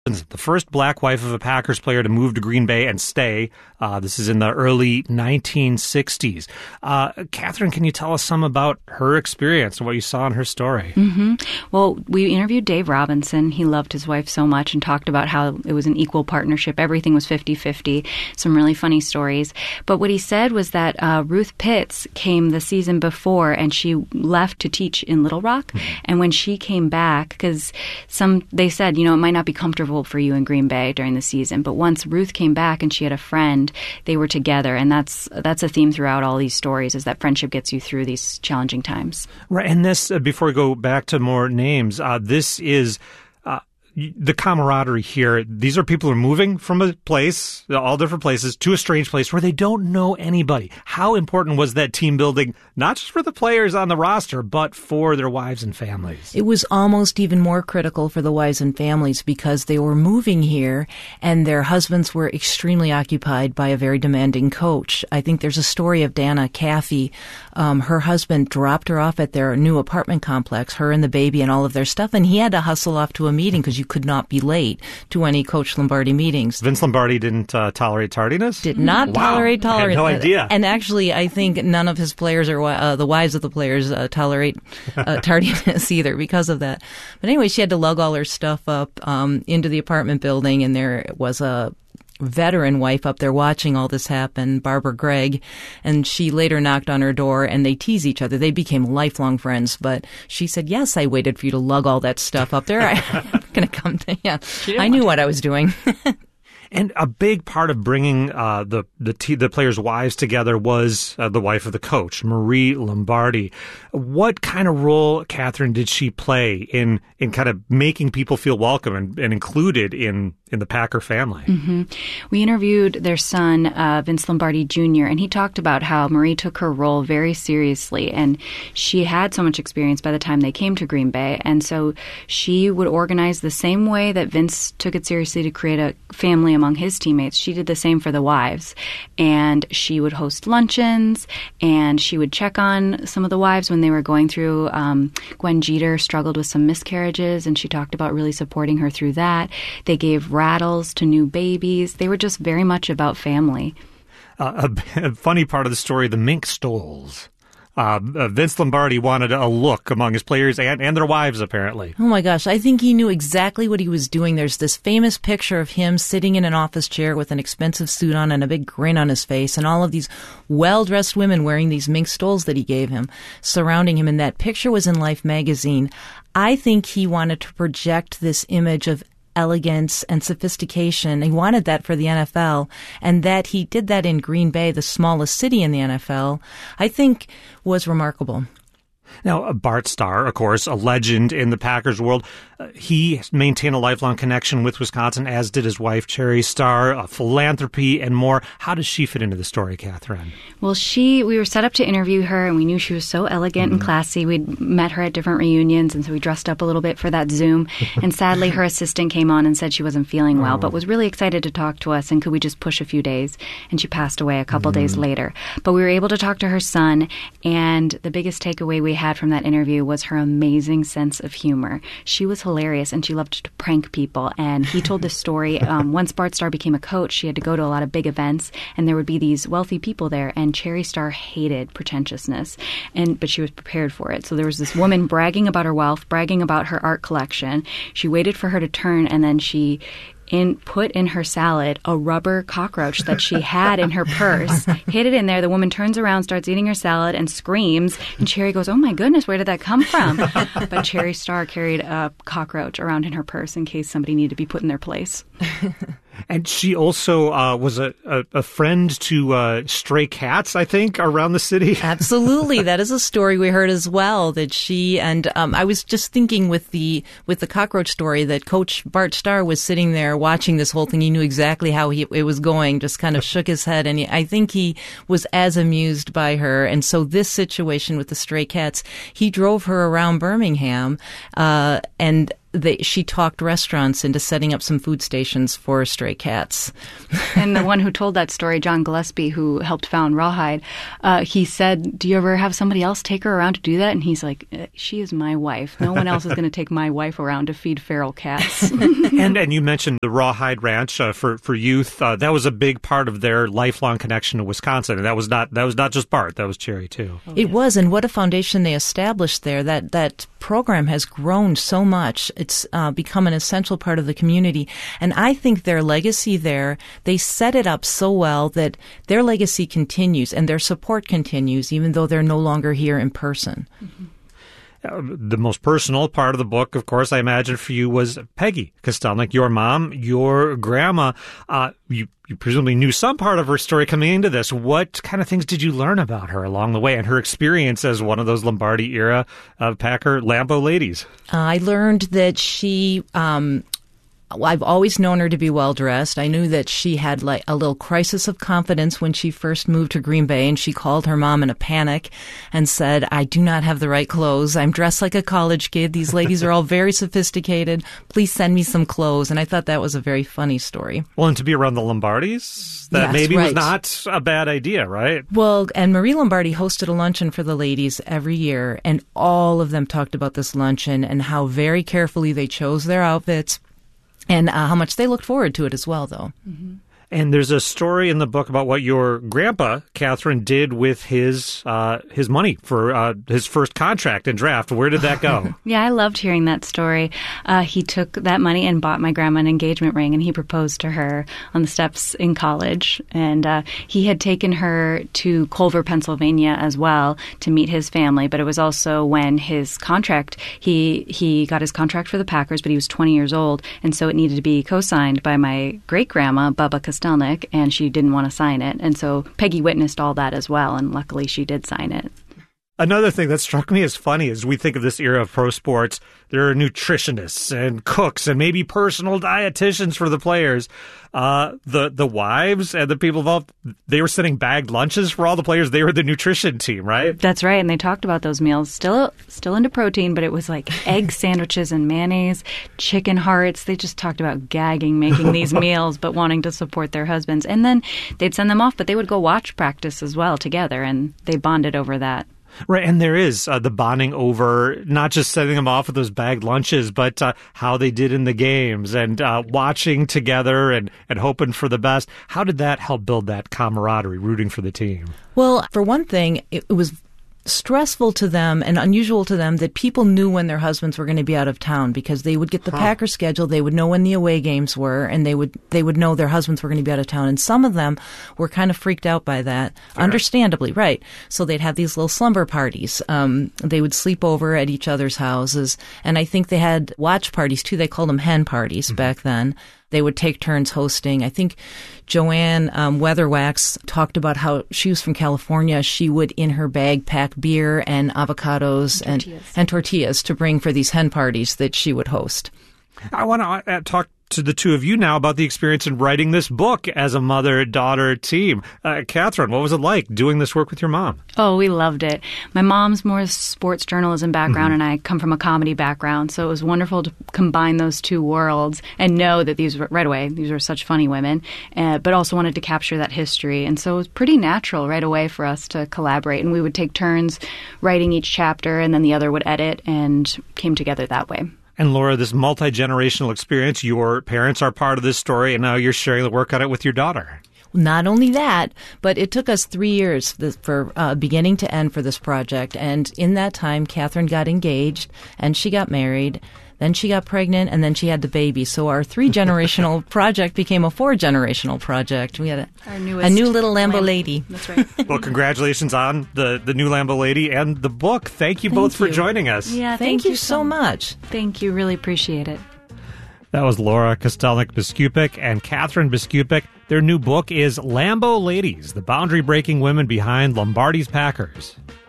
the first black wife of a Packers player to move to Green Bay and stay. This is in the early 1960s. Catherine, can you tell us some about her experience and what you saw in her story? Mm-hmm. Well, we interviewed Dave Robinson. He loved his wife so much and talked about how it was an equal partnership. Everything was 50-50. Some really funny stories. But what he said was that Ruth Pitts came the season before and she left to teach in Little Rock. Mm-hmm. And when she came back, because they said, it might not be comfortable for you in Green Bay during the season. But once Ruth came back and she had a friend, they were together. And that's a theme throughout all these stories, is that friendship gets you through these challenging times. Right. And this, before we go back to more names, this is the camaraderie here. These are people who are moving from a place, all different places, to a strange place where they don't know anybody. How important was that team building, not just for the players on the roster, but for their wives and families? It was almost even more critical for the wives and families because they were moving here and their husbands were extremely occupied by a very demanding coach. I think there's a story of Dana Caffey. Her husband dropped her off at their new apartment complex, her and the baby and all of their stuff, and he had to hustle off to a meeting because you could not be late to any Coach Lombardi meetings. Vince Lombardi didn't tolerate tardiness? Did not tolerate tardiness. I had no idea. And actually, I think none of his players or the wives of the players tolerate tardiness either because of that. But anyway, she had to lug all her stuff up into the apartment building, and there was a veteran wife up there watching all this happen, Barbara Gregg, and she later knocked on her door and they tease each other. They became lifelong friends, but she said, yes, I waited for you to lug all that stuff up there. I'm going to come to, yeah. I knew what I was doing. And a big part of bringing the players' wives together was the wife of the coach, Marie Lombardi. What kind of role, Catherine, did she play in kind of making people feel welcome and included in the Packer family? Mm-hmm. We interviewed their son, Vince Lombardi Jr., and he talked about how Marie took her role very seriously, and she had so much experience by the time they came to Green Bay, and so she would organize the same way that Vince took it seriously to create a family among his teammates. She did the same for the wives, and she would host luncheons, and she would check on some of the wives when they were going through. Gwen Jeter struggled with some miscarriages, and she talked about really supporting her through that. They gave rattles to new babies. They were just very much about family. A funny part of the story, the mink stoles. Vince Lombardi wanted a look among his players and their wives, apparently. Oh, my gosh. I think he knew exactly what he was doing. There's this famous picture of him sitting in an office chair with an expensive suit on and a big grin on his face, and all of these well-dressed women wearing these mink stoles that he gave him, surrounding him. And that picture was in Life magazine. I think he wanted to project this image of elegance and sophistication. He wanted that for the NFL, and that he did that in Green Bay, the smallest city in the NFL, I think was remarkable. Now, Bart Starr, of course, a legend in the Packers world, he maintained a lifelong connection with Wisconsin, as did his wife, Cherry Starr, philanthropy and more. How does she fit into the story, Catherine? Well, we were set up to interview her, and we knew she was so elegant and classy. We'd met her at different reunions, and so we dressed up a little bit for that Zoom. And sadly, her assistant came on and said she wasn't feeling well, but was really excited to talk to us, and could we just push a few days? And she passed away a couple days later. But we were able to talk to her son, and the biggest takeaway we had from that interview was her amazing sense of humor. She was hilarious, and she loved to prank people. And he told this story. Once Bart Starr became a coach, she had to go to a lot of big events, and there would be these wealthy people there, and Cherry Starr hated pretentiousness, but she was prepared for it. So there was this woman bragging about her wealth, bragging about her art collection. She waited for her to turn, and then she put in her salad a rubber cockroach that she had in her purse, hid it in there. The woman turns around, starts eating her salad, and screams. And Cherry goes, "Oh my goodness, where did that come from?" But Cherry Starr carried a cockroach around in her purse in case somebody needed to be put in their place. And she also was a friend to stray cats, I think, around the city. Absolutely. That is a story we heard as well, that she and I was just thinking with the cockroach story that Coach Bart Starr was sitting there watching this whole thing. He knew exactly how it was going, just kind of shook his head. And I think he was as amused by her. And so this situation with the stray cats, he drove her around Birmingham and she talked restaurants into setting up some food stations for stray cats. And the one who told that story, John Gillespie, who helped found Rawhide, he said, do you ever have somebody else take her around to do that? And he's like, she is my wife. No one else is going to take my wife around to feed feral cats. And you mentioned the Rawhide Ranch for youth. That was a big part of their lifelong connection to Wisconsin. And that was not just Bart. That was Cherry, too. It was. And what a foundation they established there. That program has grown so much. It's become an essential part of the community. And I think their legacy there, they set it up so well that their legacy continues and their support continues, even though they're no longer here in person. Mm-hmm. The most personal part of the book, of course, I imagine for you was Peggy Kostelnik, your mom, your grandma. You presumably knew some part of her story coming into this. What kind of things did you learn about her along the way and her experience as one of those Lombardi-era Packer Lambeau ladies? I learned that she... I've always known her to be well-dressed. I knew that she had like a little crisis of confidence when she first moved to Green Bay, and she called her mom in a panic and said, I do not have the right clothes. I'm dressed like a college kid. These ladies are all very sophisticated. Please send me some clothes. And I thought that was a very funny story. Well, and to be around the Lombardis, that maybe was not a bad idea, right? Well, and Marie Lombardi hosted a luncheon for the ladies every year, and all of them talked about this luncheon and how very carefully they chose their outfits. And how much they looked forward to it as well, though. Mm-hmm. And there's a story in the book about what your grandpa, Catherine, did with his money for his first contract and draft. Where did that go? Yeah, I loved hearing that story. He took that money and bought my grandma an engagement ring, and he proposed to her on the steps in college. And he had taken her to Culver, Pennsylvania as well to meet his family. But it was also when his contract, he got his contract for the Packers, but he was 20 years old. And so it needed to be co-signed by my great-grandma, Bubba Kostelnik, and she didn't want to sign it. And so Peggy witnessed all that as well, and luckily she did sign it. Another thing that struck me as funny is we think of this era of pro sports, there are nutritionists and cooks and maybe personal dietitians for the players. The wives and the people involved, they were sending bagged lunches for all the players. They were the nutrition team, right? That's right. And they talked about those meals. Still into protein, but it was like egg sandwiches and mayonnaise, chicken hearts. They just talked about gagging making these meals, but wanting to support their husbands. And then they'd send them off, but they would go watch practice as well together, and they bonded over that. Right, and there is the bonding over not just setting them off with those bagged lunches, but how they did in the games and watching together and hoping for the best. How did that help build that camaraderie, rooting for the team? Well, for one thing, it was stressful to them and unusual to them that people knew when their husbands were going to be out of town, because they would get the Packers schedule, they would know when the away games were, and they would know their husbands were going to be out of town. And some of them were kind of freaked out by that, understandably, right? So they'd have these little slumber parties. They would sleep over at each other's houses, and I think they had watch parties too. They called them hen parties back then. They would take turns hosting. I think Joanne Weatherwax talked about how she was from California. She would, in her bag, pack beer and avocados and tortillas to bring for these hen parties that she would host. I want to talk to the two of you now about the experience in writing this book as a mother-daughter team. Catherine, what was it like doing this work with your mom? Oh, we loved it. My mom's more sports journalism background, and I come from a comedy background, so it was wonderful to combine those two worlds and know that these were such funny women, but also wanted to capture that history. And so it was pretty natural right away for us to collaborate, and we would take turns writing each chapter, and then the other would edit, and came together that way. And Laura, this multi-generational experience, your parents are part of this story, and now you're sharing the work on it with your daughter. Not only that, but it took us 3 years for beginning to end for this project. And in that time, Catherine got engaged, and she got married. Then she got pregnant, and then she had the baby. So our 3-generational project became a 4-generational project. We had a new little Lambeau lady. That's right. Well, congratulations on the new Lambeau lady and the book. Thank you both for joining us. Yeah, thank you so much. Thank you. Really appreciate it. That was Laura Kostelnik-Biskupik and Catherine Biskupik. Their new book is Lambeau Ladies, the boundary-breaking women behind Lombardi's Packers.